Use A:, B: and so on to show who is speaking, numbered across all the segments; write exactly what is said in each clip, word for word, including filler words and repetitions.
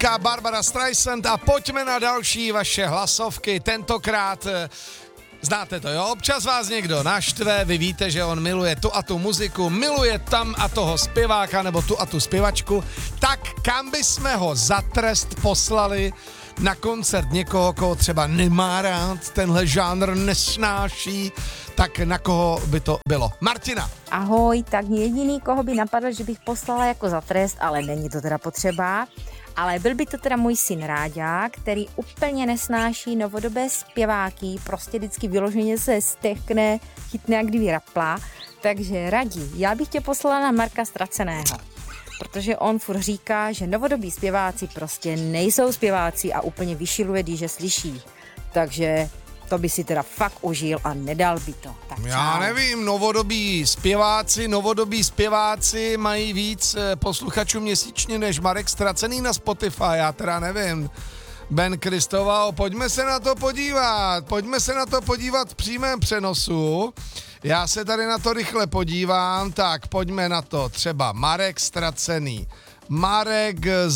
A: Nika, Barbara Streisand a pojďme na další vaše hlasovky. Tentokrát znáte to, jo? Občas vás někdo naštve, vy víte, že on miluje tu a tu muziku, miluje tam a toho zpěváka nebo tu a tu zpěvačku, tak kam bychom ho za trest poslali na koncert někoho, koho třeba nemá rád, tenhle žánr nesnáší, tak na koho by to bylo? Martina.
B: Ahoj, tak jediný, koho by napadl, že bych poslala jako za trest, ale není to teda potřeba, ale byl by to teda můj syn Ráďa, který úplně nesnáší novodobé zpěváky, prostě vždycky vyloženě se stekne, chytne jak kdyby rapla, takže Radi, já bych tě poslala na Marka Ztraceného, protože on furt říká, že novodobí zpěváci prostě nejsou zpěváci a úplně vyšiluje, když je slyší, takže to by si teda fakt užil a nedal by to. Tak
A: Já nevím, novodobí zpěváci, novodobí zpěváci mají víc posluchačů měsíčně než Marek Ztracený na Spotify, já teda nevím. Ben Kristoval, pojďme se na to podívat, pojďme se na to podívat v přímém přenosu. Já se tady na to rychle podívám, tak pojďme na to, třeba Marek Ztracený. Marek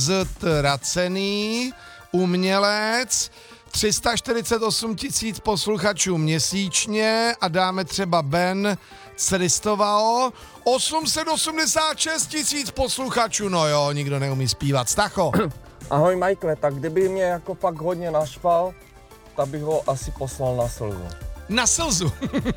A: Ztracený, umělec, tři sta čtyřicet osm tisíc posluchačů měsíčně a dáme třeba Ben Kristoval, osm set osmdesát šest tisíc posluchačů, no jo, nikdo neumí zpívat. Stacho.
C: Ahoj Michael, tak kdyby mě jako fakt hodně naštval, tak bych ho asi poslal na slzu.
A: Na slzu.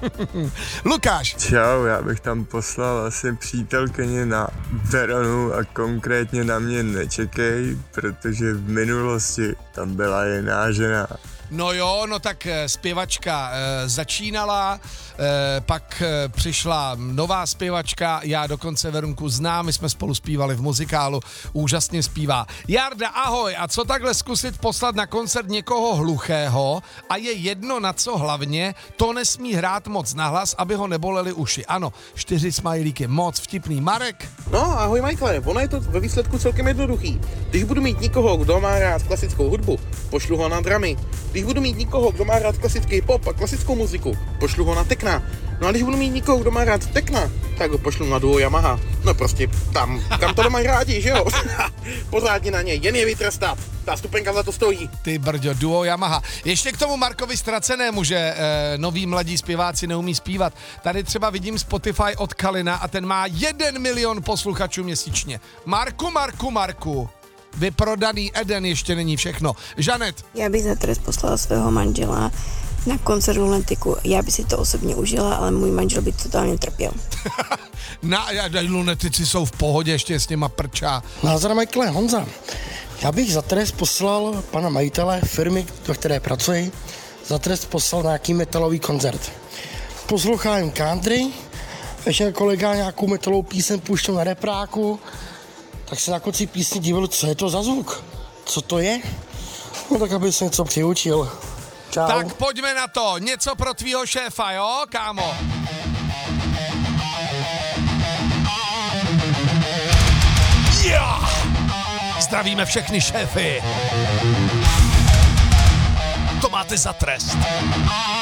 A: Lukáš.
D: Čau, já bych tam poslal asi přítelkyni na Veronu a konkrétně na mě nečekej, protože v minulosti tam byla jiná žena.
A: No jo, no tak zpěvačka e, začínala, e, pak e, přišla nová zpěvačka, já dokonce Verunku znám, my jsme spolu zpívali v muzikálu, úžasně zpívá. Jarda, ahoj, a co takhle zkusit poslat na koncert někoho hluchého a je jedno na co hlavně, to nesmí hrát moc nahlas, aby ho nebolely uši. Ano, čtyři smajlíky, moc vtipný. Marek?
E: No, ahoj Michael, ono je to ve výsledku celkem jednoduchý. Když budu mít někoho, kdo má rád klasickou hudbu, pošlu ho na dramy. Když budu mít nikoho, kdo má rád klasický pop a klasickou muziku, pošlu ho na tekna. No a když budu mít nikoho, kdo má rád tekna, tak ho pošlu na duo Yamaha. No prostě tam, kam to mají rádi, že jo? Pořádně na něj, jen je vytrestat. Ta stupenka za to stojí.
A: Ty brďo, duo Yamaha. Ještě k tomu Markovi Ztracenému, že e, noví mladí zpěváci neumí zpívat. Tady třeba vidím Spotify od Kalina a ten má jeden milion posluchačů měsíčně. Marku, Marku, Marku. Vyprodaný Eden ještě není všechno. Žanet.
F: Já bych za trest poslala svého manžela na koncert Lunatiku. Já bych si to osobně užila, ale můj manžel by totálně trpěl.
A: Na, Lunatici jsou v pohodě, ještě s něma prčá.
G: Názor Michael, Honza. Já bych za trest poslal pana majitele firmy, ve které pracuji, za trest poslal nějaký metalový koncert. Poslouchám country, ještě kolega nějakou metalovou píseň puštěl na repráku, tak se na konci písni díval, co je to za zvuk, co to je, no tak aby se něco přiučil. Čau.
A: Tak pojďme na to, něco pro tvýho šéfa, jo, kámo? Yeah! Zdravíme všechny šéfy. To máte za trest.